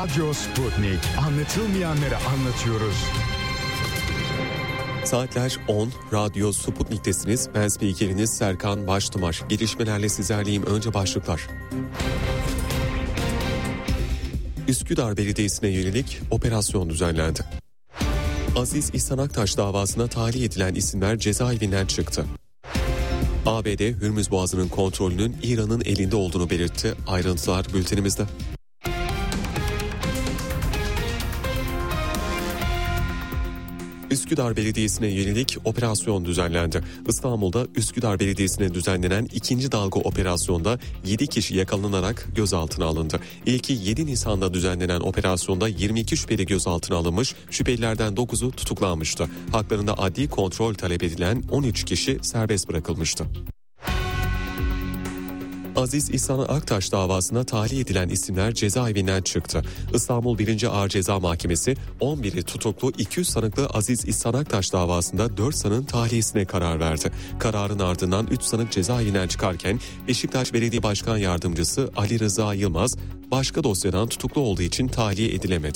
Radyo Sputnik. Anlatılmayanları anlatıyoruz. Saatler 10, Radyo Sputnik'tesiniz. Ben spikeriniz Serkan Baştumar. Gelişmelerle sizlerleyim. Önce başlıklar. Üsküdar Belediyesi'ne yönelik operasyon düzenlendi. Aziz İhsan Aktaş davasına tahliye edilen isimler cezaevinden çıktı. ABD, Hürmüz Boğazı'nın kontrolünün İran'ın elinde olduğunu belirtti. Ayrıntılar bültenimizde. Üsküdar Belediyesi'ne yönelik operasyon düzenlendi. İstanbul'da Üsküdar Belediyesi'ne düzenlenen ikinci dalga operasyonda 7 kişi yakalanarak gözaltına alındı. İlki 7 Nisan'da düzenlenen operasyonda 22 şüpheli gözaltına alınmış, şüphelilerden 9'u tutuklanmıştı. Haklarında adli kontrol talep edilen 13 kişi serbest bırakılmıştı. Aziz İhsan Aktaş davasına tahliye edilen isimler cezaevinden çıktı. İstanbul 1. Ağır Ceza Mahkemesi 11'i tutuklu 200 sanıklı Aziz İhsan Aktaş davasında 4 sanığın tahliyesine karar verdi. Kararın ardından 3 sanık cezaevinden çıkarken Beşiktaş Belediye Başkan Yardımcısı Ali Rıza Yılmaz başka dosyadan tutuklu olduğu için tahliye edilemedi.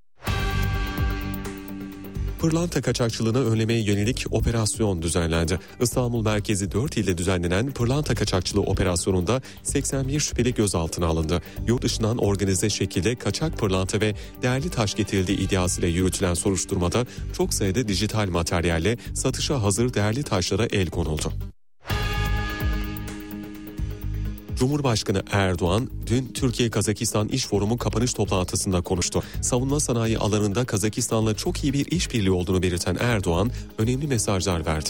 Pırlanta kaçakçılığını önlemeye yönelik operasyon düzenlendi. İstanbul merkezi 4 ilde düzenlenen pırlanta kaçakçılığı operasyonunda 81 şüpheli gözaltına alındı. Yurt dışından organize şekilde kaçak pırlanta ve değerli taş getirildiği iddiasıyla yürütülen soruşturmada çok sayıda dijital materyalle satışa hazır değerli taşlara el konuldu. Cumhurbaşkanı Erdoğan dün Türkiye-Kazakistan İş Forumu kapanış toplantısında konuştu. Savunma sanayi alanında Kazakistan'la çok iyi bir işbirliği olduğunu belirten Erdoğan önemli mesajlar verdi.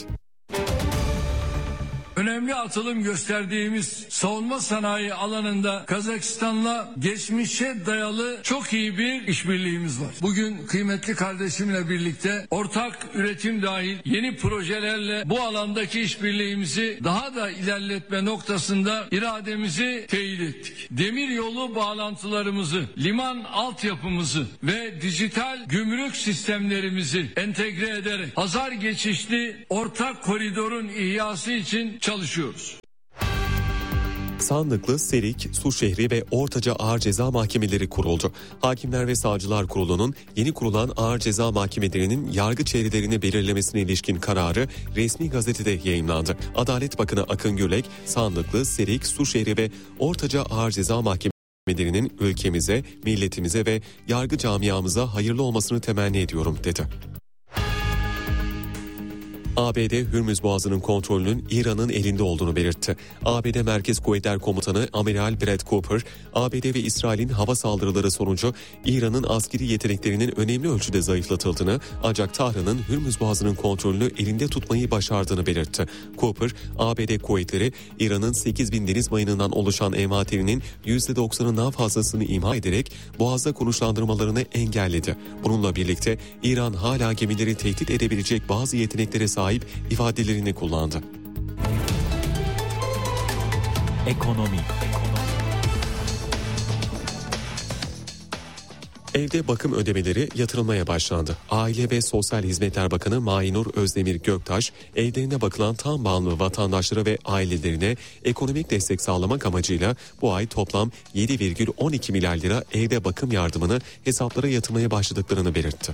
Önemli atılım gösterdiğimiz savunma sanayi alanında Kazakistan'la geçmişe dayalı çok iyi bir işbirliğimiz var. Bugün kıymetli kardeşimle birlikte ortak üretim dahil yeni projelerle bu alandaki işbirliğimizi daha da ilerletme noktasında irademizi teyit ettik. Demiryolu bağlantılarımızı, liman altyapımızı ve dijital gümrük sistemlerimizi entegre ederek Hazar geçişli ortak koridorun ihyası için çalışıyoruz. Sandıklı, Serik, Suşehri ve Ortaca Ağır Ceza Mahkemeleri kuruldu. Hakimler ve Savcılar Kurulu'nun yeni kurulan ağır ceza mahkemelerinin yargı çevrelerini belirlemesine ilişkin kararı resmi gazetede yayımlandı. Adalet Bakanı Akın Gürlek, Sandıklı, Serik, Suşehri ve Ortaca Ağır Ceza Mahkemelerinin ülkemize, milletimize ve yargı camiamıza hayırlı olmasını temenni ediyorum dedi. ABD, Hürmüz Boğazı'nın kontrolünün İran'ın elinde olduğunu belirtti. ABD Merkez Kuvvetler Komutanı Amiral Brett Cooper, ABD ve İsrail'in hava saldırıları sonucu İran'ın askeri yeteneklerinin önemli ölçüde zayıflatıldığını ancak Tahran'ın Hürmüz Boğazı'nın kontrolünü elinde tutmayı başardığını belirtti. Cooper, ABD kuvvetleri İran'ın 8.000 deniz mayınından oluşan envanterinin %90'ından fazlasını imha ederek Boğaz'da konuşlandırmalarını engelledi. Bununla birlikte İran hala gemileri tehdit edebilecek bazı yeteneklere sahip ifadelerini kullandı. Ekonomi. Evde bakım ödemeleri yatırılmaya başlandı. Aile ve Sosyal Hizmetler Bakanı Mahinur Özdemir Göktaş, evlerine bakılan tam bağımlı vatandaşlara ve ailelerine ekonomik destek sağlamak amacıyla bu ay toplam 7,12 milyar lira evde bakım yardımını hesaplara yatırmaya başladıklarını belirtti.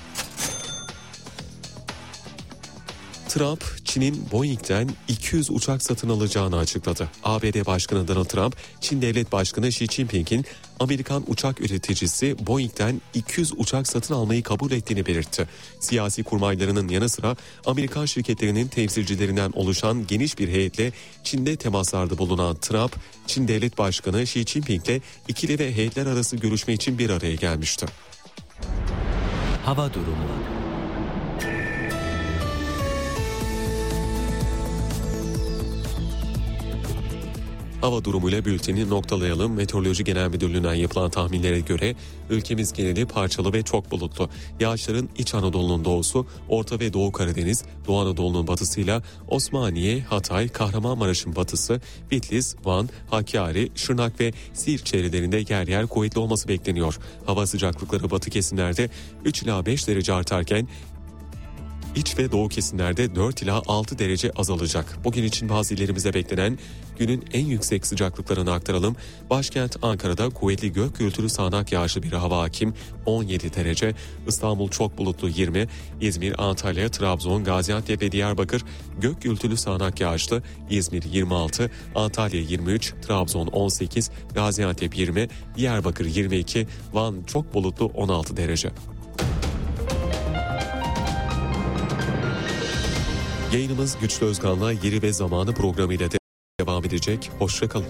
Trump, Çin'in Boeing'den 200 uçak satın alacağını açıkladı. ABD Başkanı Donald Trump, Çin Devlet Başkanı Xi Jinping'in Amerikan uçak üreticisi Boeing'den 200 uçak satın almayı kabul ettiğini belirtti. Siyasi kurmaylarının yanı sıra Amerikan şirketlerinin temsilcilerinden oluşan geniş bir heyetle Çin'de temaslarda bulunan Trump, Çin Devlet Başkanı Xi Jinping'le ikili ve heyetler arası görüşme için bir araya gelmişti. Hava durumu. Hava durumuyla bülteni noktalayalım. Meteoroloji Genel Müdürlüğü'nden yapılan tahminlere göre ülkemiz geneli parçalı ve çok bulutlu. Yağışların İç Anadolu'nun doğusu, Orta ve Doğu Karadeniz, Doğu Anadolu'nun batısıyla Osmaniye, Hatay, Kahramanmaraş'ın batısı, Bitlis, Van, Hakkari, Şırnak ve Siirt çevrelerinde yer yer kuvvetli olması bekleniyor. Hava sıcaklıkları batı kesimlerde 3 ila 5 derece artarken İç ve doğu kesimlerde 4 ila 6 derece azalacak. Bugün için bazı illerimizde beklenen günün en yüksek sıcaklıklarını aktaralım. Başkent Ankara'da kuvvetli gök gürültülü sağanak yağışlı bir hava hakim 17 derece. İstanbul çok bulutlu 20. İzmir, Antalya, Trabzon, Gaziantep ve Diyarbakır gök gürültülü sağanak yağışlı. İzmir 26, Antalya 23, Trabzon 18, Gaziantep 20, Diyarbakır 22, Van çok bulutlu 16 derece. Yayınımız Güçlü Özkan'la Yeri ve Zamanı programıyla devam edecek. Hoşça kalın.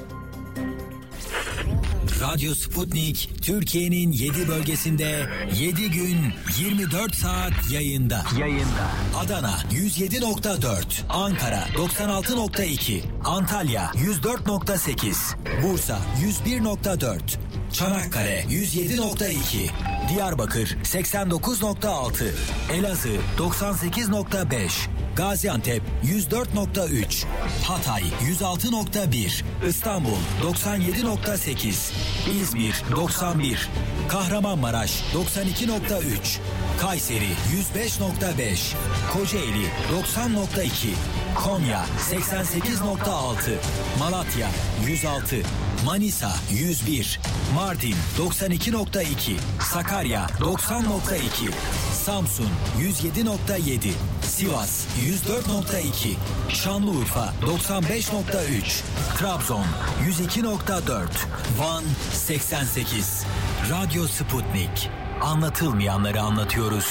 Radyo Sputnik Türkiye'nin 7 bölgesinde 7 gün 24 saat yayında. Adana 107.4, Ankara 96.2, Antalya 104.8, Bursa 101.4, Çanakkale 107.2, Diyarbakır 89.6, Elazığ 98.5, Gaziantep 104.3, Hatay 106.1, İstanbul 97.8, İzmir 91, Kahramanmaraş 92.3, Kayseri 105.5, Kocaeli 90.2, Konya 88.6, Malatya 106, Manisa 101, Mardin 92.2, Sakarya 90.2, Samsun 107.7, Sivas 104.2, Şanlıurfa 95.3, Trabzon 102.4, Van 88. Radyo Sputnik. Anlatılmayanları anlatıyoruz.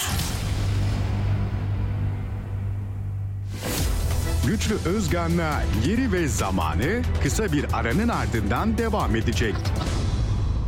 Güçlü Özkan'la Yeri ve Zamanı kısa bir aranın ardından devam edecek.